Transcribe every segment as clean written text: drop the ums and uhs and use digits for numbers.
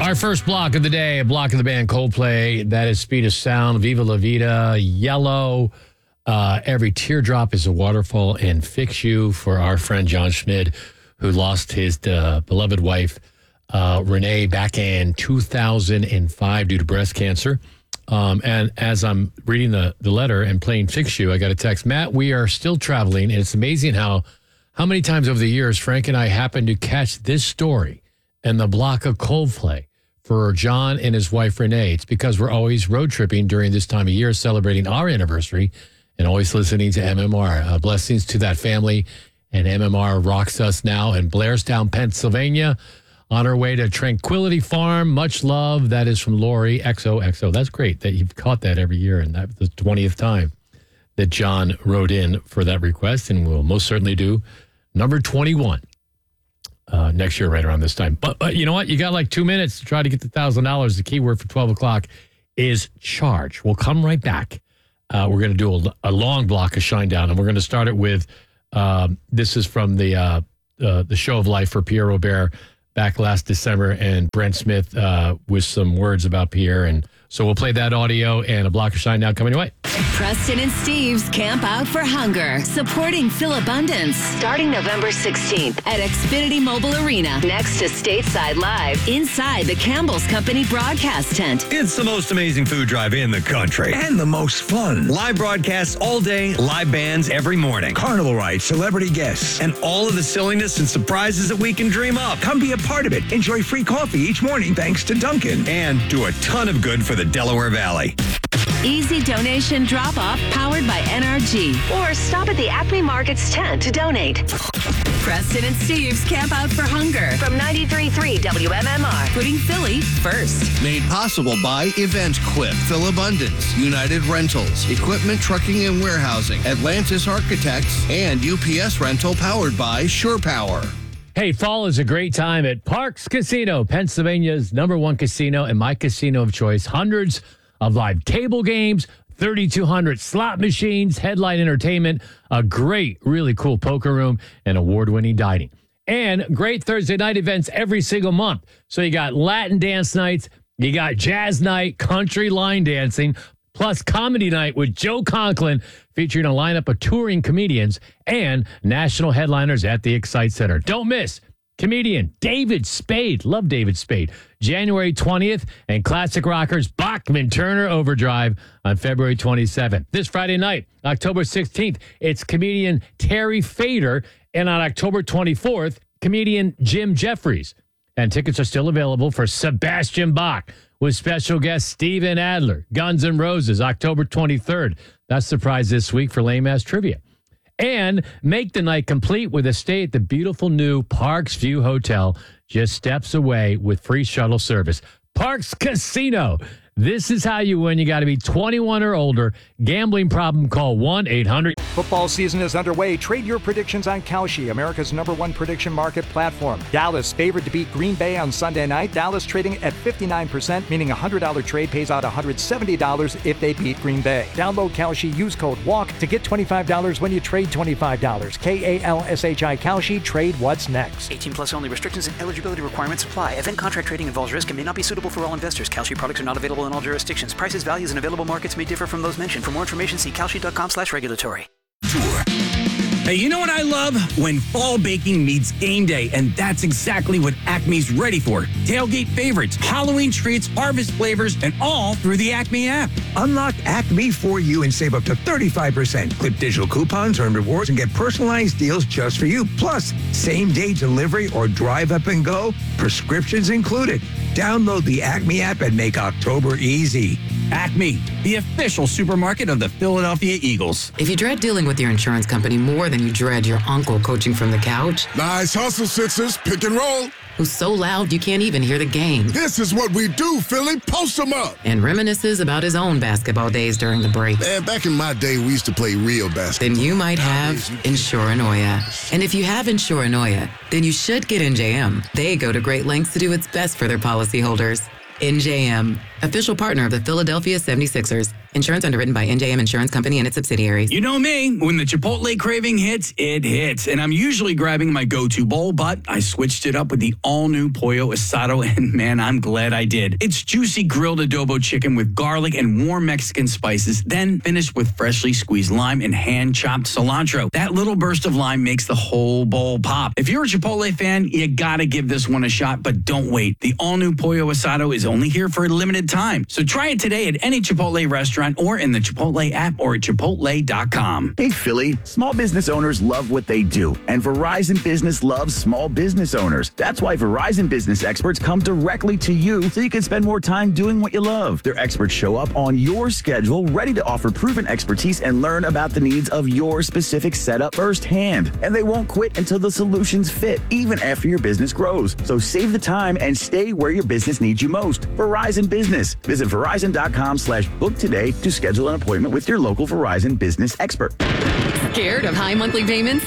Our first block of the day, a block of the band Coldplay. That is Speed of Sound, Viva La Vida, Yellow. Every Teardrop is a Waterfall, and Fix You for our friend John Schmid, who lost his beloved wife, Renee, back in 2005 due to breast cancer. And as I'm reading the letter and playing Fix You, I got a text, Matt, we are still traveling, and it's amazing how many times over the years Frank and I happened to catch this story and the block of Coldplay for John and his wife, Renee. It's because we're always road tripping during this time of year, celebrating our anniversary and always listening to MMR. Blessings to that family, and MMR rocks us now in Blairstown, Pennsylvania, on our way to Tranquility Farm. Much love. That is from Lori, XOXO. That's great that you've caught that every year, and that's the 20th time that John wrote in for that request, and we'll most certainly do number 21. Next year, right around this time. But you know what? You got like 2 minutes to try to get the $1,000. The keyword for 12 o'clock is charge. We'll come right back. We're going to do a long block of Shinedown, and we're going to start it with, this is from the Show of Life for Pierre Robert back last December, and Brent Smith with some words about Pierre. And so we'll play that audio and a block of Shinedown coming your way. Preston and Steve's Camp Out for Hunger, supporting Philabundance, starting November 16th at Xfinity Mobile Arena, next to Stateside Live, inside the Campbell's Company broadcast tent. It's the most amazing food drive in the country. And the most fun. Live broadcasts all day, live bands every morning. Carnival rides, celebrity guests. And all of the silliness and surprises that we can dream up. Come be a part of it. Enjoy free coffee each morning thanks to Dunkin'. And do a ton of good for the Delaware Valley. Easy donation drop-off powered by NRG. Or stop at the Acme Markets tent to donate. Preston and Steve's Camp Out for Hunger from 93.3 WMMR. Putting Philly first. Made possible by Event Quip, Philabundance, United Rentals, Equipment Trucking and Warehousing, Atlantis Architects, and UPS Rental powered by Shore Power. Hey, fall is a great time at Parks Casino, Pennsylvania's #1 casino and my casino of choice. Hundreds of live table games, 3,200 slot machines, headline entertainment, a great, really cool poker room, and award-winning dining. And great Thursday night events every single month. So you got Latin dance nights, you got jazz night, country line dancing, plus comedy night with Joe Conklin, featuring a lineup of touring comedians and national headliners at the Excite Center. Don't miss comedian David Spade. Love David Spade. January 20th, and classic rockers Bachman Turner Overdrive on February 27th. This Friday night, October 16th, it's comedian Terry Fader, and on October 24th, comedian Jim Jeffries. And tickets are still available for Sebastian Bach with special guest Steven Adler, Guns N' Roses, October 23rd. That's the prize this week for Lame Ass Trivia. And make the night complete with a stay at the beautiful new Parks View Hotel, just steps away with free shuttle service. Parks Casino. This is how you win. You got to be 21 or older. Gambling problem, call 1-800. Football season is underway. Trade your predictions on Kalshi, America's #1 prediction market platform. Dallas favored to beat Green Bay on Sunday night. Dallas trading at 59%, meaning a $100 trade pays out $170 if they beat Green Bay. Download Kalshi, use code WALK to get $25 when you trade $25. KALSHI Kalshi, trade what's next. 18 plus only. Restrictions and eligibility requirements apply. Event contract trading involves risk and may not be suitable for all investors. Kalshi products are not available in all jurisdictions. Prices, values, and available markets may differ from those mentioned. For more information, see kalshi.com/regulatory. Hey, you know what I love? When fall baking meets game day, and that's exactly what Acme's ready for. Tailgate favorites, Halloween treats, harvest flavors, and all through the Acme app. Unlock Acme for you and save up to 35%. Clip digital coupons, earn rewards, and get personalized deals just for you. Plus, same-day delivery or drive up and go, prescriptions included. Download the Acme app and make October easy. Acme, the official supermarket of the Philadelphia Eagles. If you dread dealing with your insurance company more than you dread your uncle coaching from the couch, nice hustle, Sixers. Pick and roll. Who's so loud you can't even hear the game. This is what we do, Philly. Post them up. And reminisces about his own basketball days during the break. Man, back in my day, we used to play real basketball. Then you might have Insuranoia. And if you have Insuranoia, then you should get NJM. They go to great lengths to do its best for their policyholders. NJM, official partner of the Philadelphia 76ers. Insurance underwritten by NJM Insurance Company and its subsidiaries. You know me, when the Chipotle craving hits, it hits. And I'm usually grabbing my go-to bowl, but I switched it up with the all-new Pollo Asado, and man, I'm glad I did. It's juicy grilled adobo chicken with garlic and warm Mexican spices, then finished with freshly squeezed lime and hand-chopped cilantro. That little burst of lime makes the whole bowl pop. If you're a Chipotle fan, you gotta give this one a shot, but don't wait. The all-new Pollo Asado is only here for a limited time. So try it today at any Chipotle restaurant or in the Chipotle app or at Chipotle.com. Hey, Philly, small business owners love what they do, and Verizon Business loves small business owners. That's why Verizon Business experts come directly to you so you can spend more time doing what you love. Their experts show up on your schedule, ready to offer proven expertise and learn about the needs of your specific setup firsthand. And they won't quit until the solutions fit, even after your business grows. So save the time and stay where your business needs you most. Verizon Business. Visit Verizon.com/book today to schedule an appointment with your local Verizon Business expert. Scared of high monthly payments?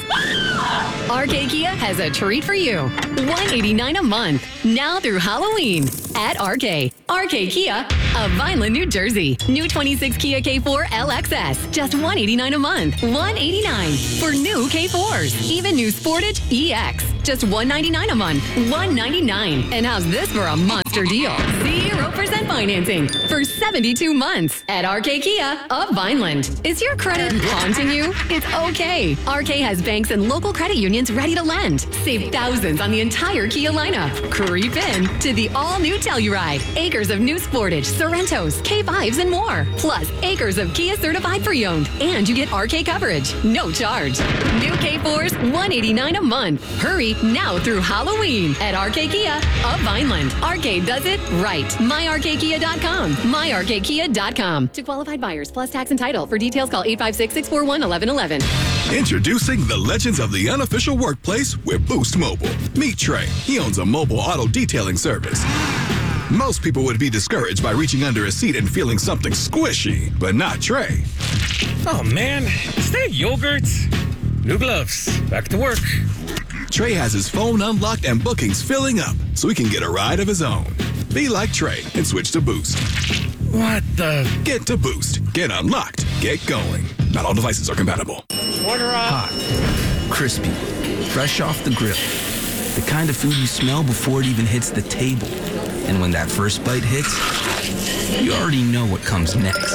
RK Kia has a treat for you. $189 a month, now through Halloween at RK. RK Kia of Vineland, New Jersey. New 26 Kia K4 LXS, just $189 a month. $189 for new K4s. Even new Sportage EX, just $199 a month. $199. And how's this for a monster deal? 0% financing for 72 months at RK Kia of Vineland. Is your credit haunting you? It's okay. RK has banks and local credit unions ready to lend. Save thousands on the entire Kia lineup. Creep in to the all-new Telluride. Acres of new Sportage, Sorrentos, K5s, and more. Plus, acres of Kia certified pre-owned. And you get RK coverage. No charge. New K4s, $189 a month. Hurry now through Halloween at RK Kia of Vineland. RK does it right. MyRKKia.com. MyRKKia.com. To qualified buyers plus tax and title. For details, call 856-641-1111. Introducing the legends of the unofficial workplace with Boost Mobile. Meet Trey. He owns a mobile auto detailing service. Most people would be discouraged by reaching under a seat and feeling something squishy, but not Trey. Oh man, is that yogurt? New gloves. Back to work. Trey has his phone unlocked and bookings filling up so he can get a ride of his own. Be like Trey and switch to Boost. What the? Get to Boost. Get unlocked. Get going. Not all devices are compatible. Order up. Hot, crispy, fresh off the grill. The kind of food you smell before it even hits the table. And when that first bite hits, you already know what comes next.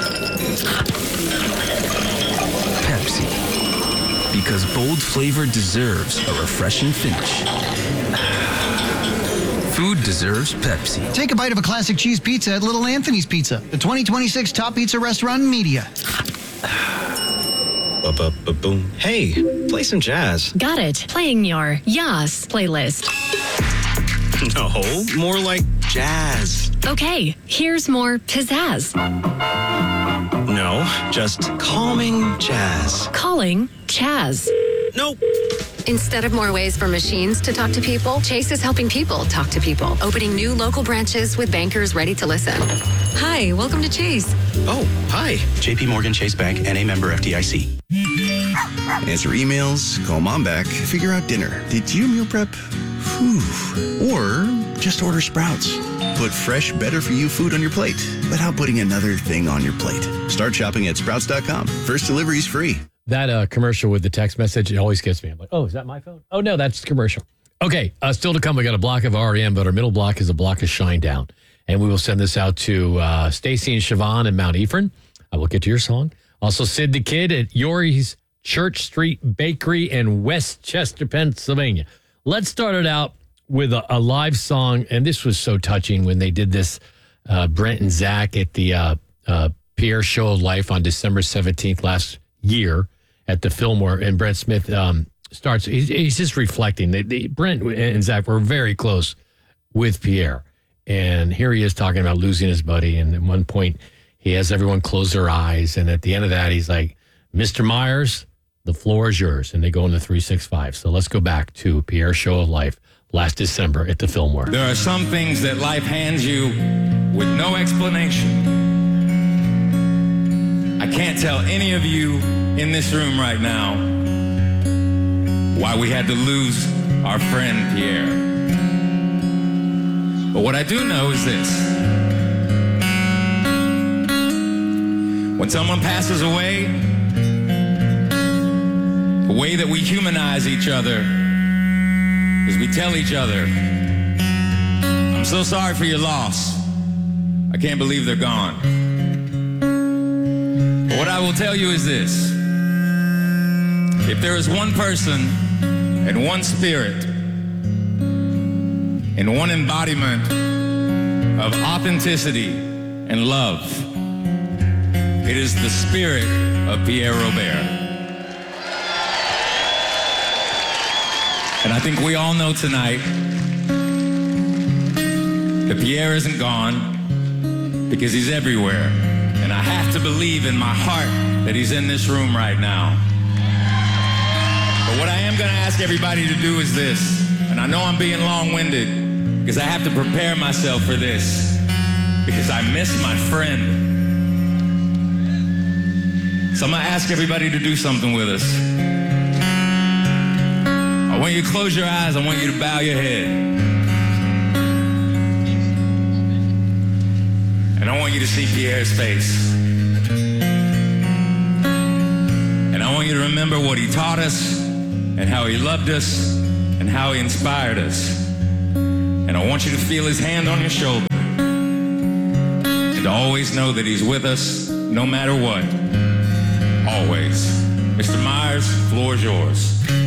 Pepsi. Because bold flavor deserves a refreshing finish. Food deserves Pepsi. Take a bite of a classic cheese pizza at Little Anthony's Pizza, the 2026 top pizza restaurant in media. Boom. Hey, play some jazz. Got it. Playing your Yas playlist. No, more like jazz. Okay, here's more pizzazz. No, just calming jazz. Calling Chaz. Nope. Instead of more ways for machines to talk to people, Chase is helping people talk to people, opening new local branches with bankers ready to listen. Hi, welcome to Chase. Oh, hi. JP Morgan Chase Bank, NA member FDIC. Answer emails, call mom back, figure out dinner. Did you meal prep? Whew. Or just order Sprouts. Put fresh, better-for-you food on your plate without putting another thing on your plate. Start shopping at Sprouts.com. First delivery's free. That commercial with the text message, it always gets me. I'm like, oh, is that my phone? Oh, no, that's commercial. Okay, still to come, we got a block of REM, but our middle block is a block of Shinedown. And we will send this out to Stacy and Siobhan in Mount Ephraim. I will get to your song. Also, Sid the Kid at Yori's Church Street Bakery in Westchester, Pennsylvania. Let's start it out with a live song. And this was so touching when they did this, Brent and Zach at the Pierre Show of Life on December 17th last year at the Fillmore. And Brent Smith starts, he's just reflecting. Brent and Zach were very close with Pierre. And here he is talking about losing his buddy. And at one point, he has everyone close their eyes. And at the end of that, he's like, Mr. Myers, the floor is yours. And they go into 365. So let's go back to Pierre's Show of Life last December at the Fillmore. There are some things that life hands you with no explanation. I can't tell any of you in this room right now why we had to lose our friend Pierre. But what I do know is this. When someone passes away, the way that we humanize each other is we tell each other, I'm so sorry for your loss. I can't believe they're gone. But what I will tell you is this. If there is one person and one spirit and one embodiment of authenticity and love, it is the spirit of Pierre Robert. And I think we all know tonight that Pierre isn't gone because he's everywhere. And I have to believe in my heart that he's in this room right now. But what I am going to ask everybody to do is this, and I know I'm being long-winded because I have to prepare myself for this, because I miss my friend. So I'm going to ask everybody to do something with us. I want you to close your eyes. I want you to bow your head. And I want you to see Pierre's face. And I want you to remember what he taught us and how he loved us and how he inspired us. And I want you to feel his hand on your shoulder and to always know that he's with us no matter what. Always. Mr. Myers, floor is yours.